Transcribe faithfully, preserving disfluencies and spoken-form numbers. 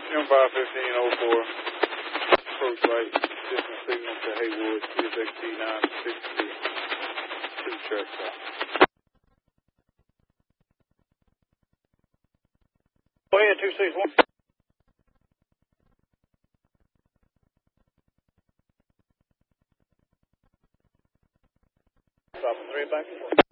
M five fifteen oh four, approach right, distance signal to Haywood, C S X T nine sixty, two track stop. Go ahead, two six one. Stop three back.